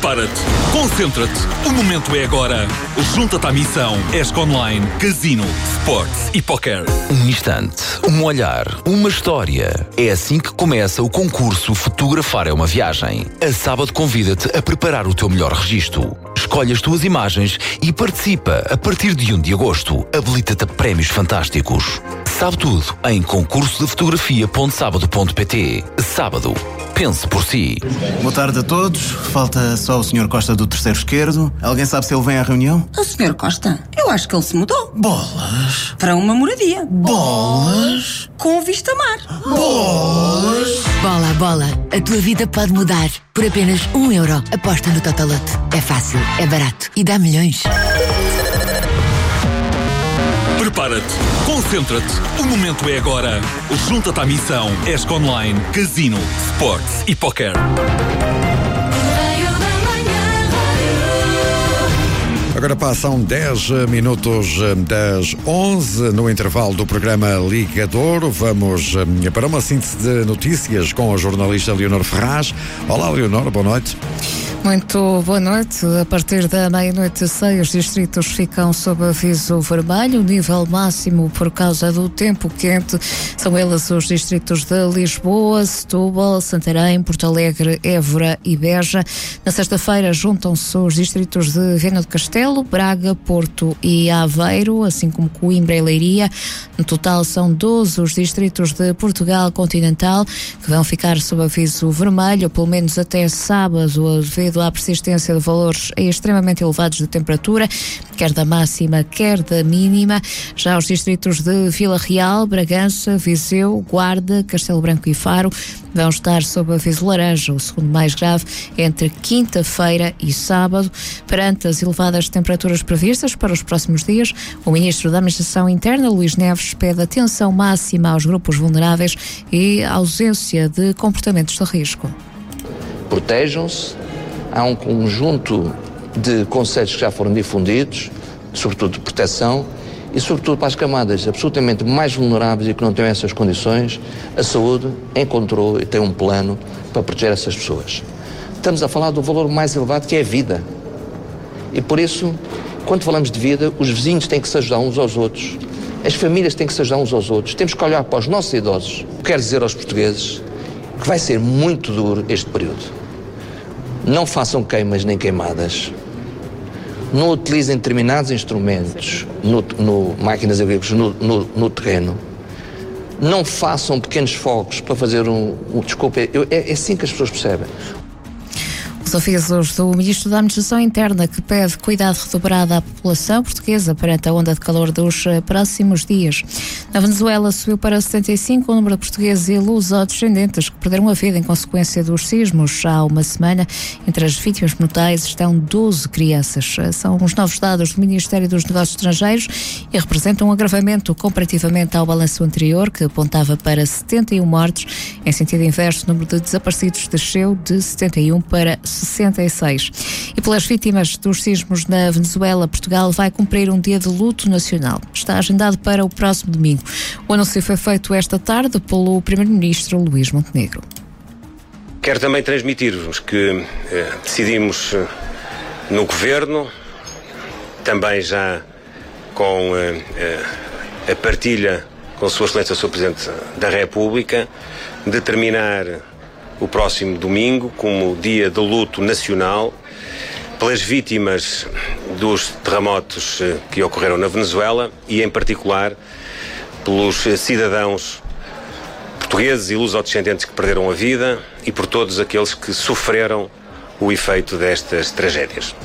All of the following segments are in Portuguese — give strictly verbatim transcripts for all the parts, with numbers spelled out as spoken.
Prepara-te, concentra-te, o momento é agora. Junta-te à missão ESC Online, Casino, Sports e Poker. Um instante, um olhar, uma história. É assim que começa o concurso Fotografar é uma Viagem. A Sábado convida-te a preparar o teu melhor registro. Escolhe as tuas imagens e participa a partir de um de agosto. Habilita-te a prémios fantásticos. Sabe tudo em concurso de fotografia ponto sábado ponto pt. Sábado, pense por si. Boa tarde a todos. Falta só o senhor Costa do terceiro esquerdo. Alguém sabe se ele vem à reunião? O senhor Costa? Eu acho que ele se mudou. Bolas. Para uma moradia. Bolas. Com vista a mar. Bolas. Bola, bola. A tua vida pode mudar. Por apenas um euro. Aposta no Totolote. É fácil, é barato e dá milhões. Prepara-te, concentra-te, o momento é agora. Junta-te à missão ESC Online, Casino, Sports e Poker. Agora passam dez minutos das onze, no intervalo do programa Ligador. Vamos para uma síntese de notícias com a jornalista Leonor Ferraz. Olá, Leonor, boa noite. Muito boa noite. A partir da meia-noite, seis distritos ficam sob aviso vermelho, nível máximo por causa do tempo quente. São eles os distritos de Lisboa, Setúbal, Santarém, Porto Alegre, Évora e Beja. Na sexta-feira juntam-se os distritos de Viana do Castelo, Braga, Porto e Aveiro, assim como Coimbra e Leiria. No total são doze os distritos de Portugal continental que vão ficar sob aviso vermelho, pelo menos até sábado, devido à persistência de valores extremamente elevados de temperatura, quer da máxima, quer da mínima. Já os distritos de Vila Real, Bragança, Viseu, Guarda, Castelo Branco e Faro vão estar sob aviso laranja, o segundo mais grave, entre quinta-feira e sábado. Perante as elevadas temperaturas previstas para os próximos dias, o Ministro da Administração Interna, Luís Neves, pede atenção máxima aos grupos vulneráveis e ausência de comportamentos de risco. Protejam-se. Há um conjunto de conceitos que já foram difundidos, sobretudo de proteção, e sobretudo para as camadas absolutamente mais vulneráveis e que não têm essas condições, a saúde encontrou e tem um plano para proteger essas pessoas. Estamos a falar do valor mais elevado, que é a vida. E por isso, quando falamos de vida, os vizinhos têm que se ajudar uns aos outros, as famílias têm que se ajudar uns aos outros, temos que olhar para os nossos idosos. Quero dizer aos portugueses que vai ser muito duro este período. Não façam queimas nem queimadas. Não utilizem determinados instrumentos, no, no, máquinas agrícolas, no, no, no terreno. Não façam pequenos fogos para fazer um... um desculpa, eu, é, é assim que as pessoas percebem. Os avisos do Ministro da Administração Interna, que pede cuidado redobrado à população portuguesa perante a onda de calor dos próximos dias. Na Venezuela subiu para setenta e cinco o número de portugueses e luso-descendentes que perderam a vida em consequência dos sismos há uma semana. Entre as vítimas mortais estão doze crianças. São os novos dados do Ministério dos Negócios Estrangeiros e representam um agravamento comparativamente ao balanço anterior, que apontava para setenta e um mortos. Em sentido inverso, o número de desaparecidos desceu de setenta e um para sessenta e seis. E pelas vítimas dos sismos na Venezuela, Portugal vai cumprir um dia de luto nacional. Está agendado para o próximo domingo. O anúncio foi feito esta tarde pelo primeiro-ministro Luís Montenegro. Quero também transmitir-vos que eh, decidimos eh, no Governo, também já com eh, eh, a partilha com Sua Excelência o senhor Presidente da República, determinar o próximo domingo como dia de luto nacional pelas vítimas dos terremotos que ocorreram na Venezuela e, em particular, pelos cidadãos portugueses e lusodescendentes que perderam a vida e por todos aqueles que sofreram o efeito destas tragédias.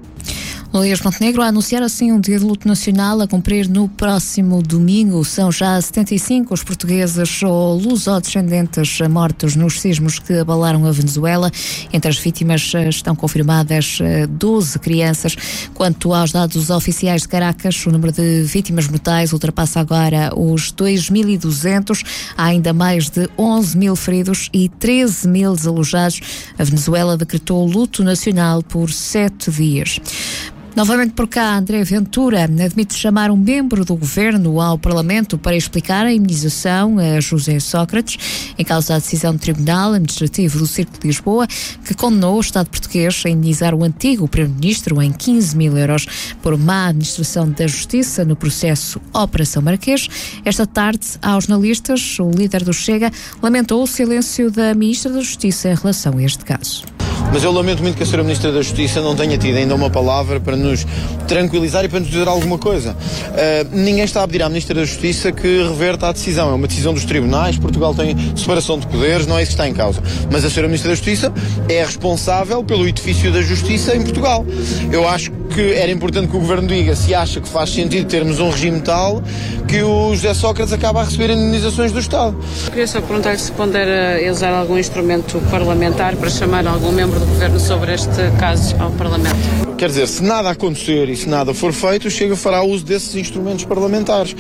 Luís Montenegro a anunciar assim um dia de luto nacional a cumprir no próximo domingo. São já setenta e cinco os portugueses ou lusodescendentes mortos nos sismos que abalaram a Venezuela. Entre as vítimas estão confirmadas doze crianças. Quanto aos dados oficiais de Caracas, o número de vítimas mortais ultrapassa agora os dois mil e duzentos. Há ainda mais de onze mil feridos e treze mil desalojados. A Venezuela decretou luto nacional por sete dias. Novamente por cá, André Ventura admite chamar um membro do governo ao Parlamento para explicar a indenização a José Sócrates, em causa a decisão do Tribunal Administrativo do Circo de Lisboa, que condenou o Estado português a indenizar o antigo Primeiro-Ministro em quinze mil euros por má administração da Justiça no processo Operação Marquês. Esta tarde, aos jornalistas, o líder do Chega lamentou o silêncio da Ministra da Justiça em relação a este caso. Mas eu lamento muito que a senhora Ministra da Justiça não tenha tido ainda uma palavra para nos tranquilizar e para nos dizer alguma coisa. Uh, ninguém está a pedir à Ministra da Justiça que reverta a decisão. É uma decisão dos tribunais, Portugal tem separação de poderes, não é isso que está em causa. Mas a senhora Ministra da Justiça é responsável pelo edifício da Justiça em Portugal. Eu acho que era importante que o Governo diga se acha que faz sentido termos um regime tal que o José Sócrates acaba a receber indenizações do Estado. Queria só perguntar se pondera usar algum instrumento parlamentar para chamar algum membro do Governo sobre este caso ao Parlamento. Quer dizer, se nada acontecer e se nada for feito, o Chega fará uso desses instrumentos parlamentares.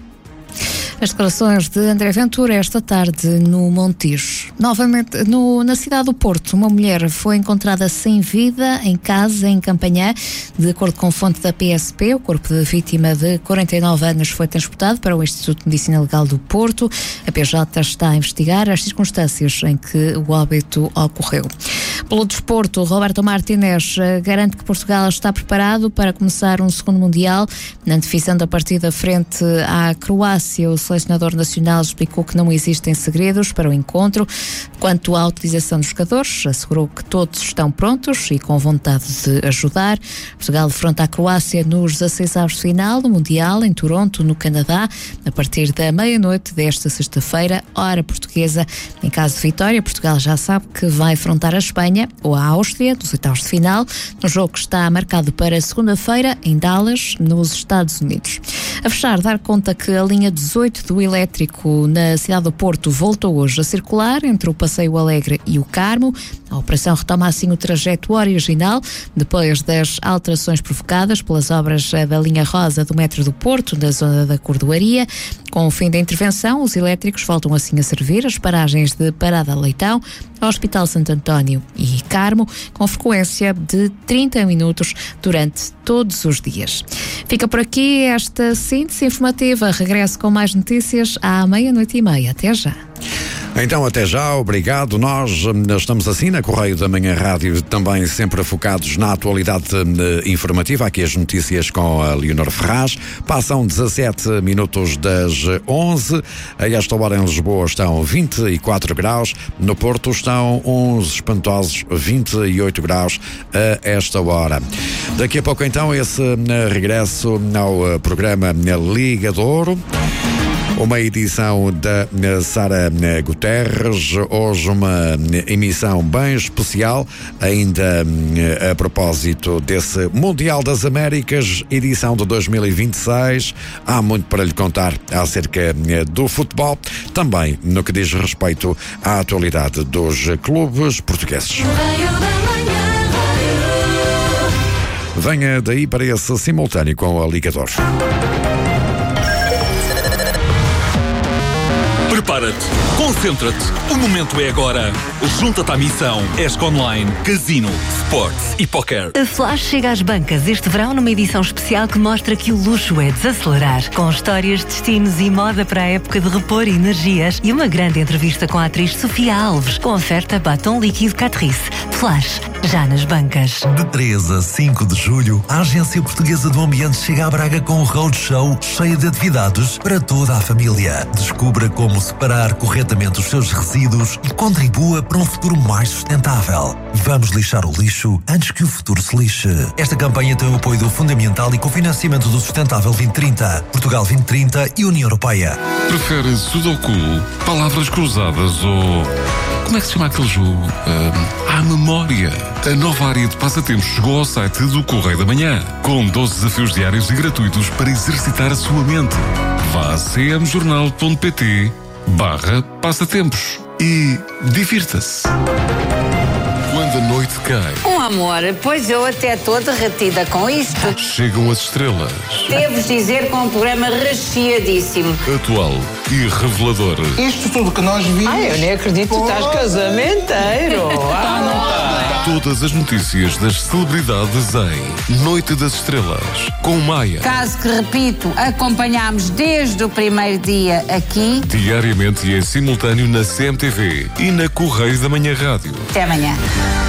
As declarações de André Ventura esta tarde no Montijo. Novamente, no, na cidade do Porto, uma mulher foi encontrada sem vida em casa, em Campanhã. De acordo com fonte da P S P, o corpo da vítima de quarenta e nove anos foi transportado para o Instituto de Medicina Legal do Porto. A P J está a investigar as circunstâncias em que o óbito ocorreu. Pelo desporto, Roberto Martínez garante que Portugal está preparado para começar um segundo Mundial. Na definição da partida frente à Croácia, o selecionador nacional explicou que não existem segredos para o encontro. Quanto à utilização dos jogadores, assegurou que todos estão prontos e com vontade de ajudar. Portugal defronta a Croácia nos dezasseis avos de final do Mundial em Toronto, no Canadá, a partir da meia-noite desta sexta-feira, hora portuguesa. Em caso de vitória, Portugal já sabe que vai defrontar a Espanha ou a Áustria nos oitavos de final, no jogo que está marcado para segunda-feira em Dallas, nos Estados Unidos. A fechar, dar conta que a linha dezoito do elétrico na cidade do Porto voltou hoje a circular entre o Passeio Alegre e o Carmo. A operação retoma assim o trajeto original, depois das alterações provocadas pelas obras da linha rosa do metro do Porto, na zona da Cordoaria. Com o fim da intervenção, os elétricos voltam assim a servir as paragens de Parada Leitão, Hospital Santo António e Carmo, com frequência de trinta minutos durante todos os dias. Fica por aqui esta síntese informativa. Regresso com mais notícias à meia-noite e meia. Até já. Então, até já, obrigado. Nós estamos assim na Correio da Manhã Rádio, também sempre focados na atualidade eh, informativa. Aqui as notícias com a Leonor Ferraz. Passam dezassete minutos das onze. A esta hora em Lisboa estão vinte e quatro graus. No Porto estão uns espantosos vinte e oito graus a esta hora. Daqui a pouco, então, esse eh, regresso ao programa Liga de Ouro. Uma edição da Sara Guterres, hoje uma emissão bem especial, ainda a propósito desse Mundial das Américas, edição de dois mil e vinte e seis. Há muito para lhe contar acerca do futebol, também no que diz respeito à atualidade dos clubes portugueses. Venha daí para esse simultâneo com a Liga de Ouro. Prepara-te, concentra-te, o momento é agora. Junta-te à missão ESC Online, Casino, Sports e Poker. A Flash chega às bancas este verão numa edição especial que mostra que o luxo é desacelerar. Com histórias, destinos e moda para a época de repor energias e uma grande entrevista com a atriz Sofia Alves, com oferta batom líquido Catrice. Flash, já nas bancas. De três a cinco de julho, a Agência Portuguesa do Ambiente chega a Braga com um roadshow cheio de atividades para toda a família. Descubra como separar corretamente os seus resíduos e contribua para um futuro mais sustentável. Vamos lixar o lixo antes que o futuro se lixe. Esta campanha tem o apoio do Fundo Ambiental e cofinanciamento do Sustentável vinte trinta, Portugal vinte trinta e União Europeia. Prefere Sudoku, palavras cruzadas ou... como é que se chama aquele jogo? Um, à memória. A nova área de passatempos chegou ao site do Correio da Manhã, com doze desafios diários e gratuitos para exercitar a sua mente. Vá a cmjornal.pt barra passatempos e divirta-se. Quando a noite cai... Um amor, pois eu até estou derretida com isto. Chegam as estrelas. Devo dizer que é um programa recheadíssimo. Atual e revelador. Isto tudo que nós vimos... Ai, eu nem acredito que estás casamenteiro. Ah, não está. todas as notícias das celebridades em Noite das Estrelas, com Maia. Caso que, repito, acompanhámos desde o primeiro dia aqui. Diariamente e em simultâneo na C M T V e na Correio da Manhã Rádio. Até amanhã.